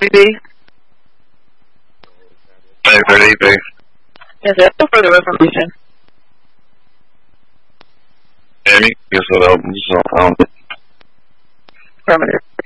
BB? Hey, good evening. Yes, sir. No further information. Amy, guess what? Affirmative.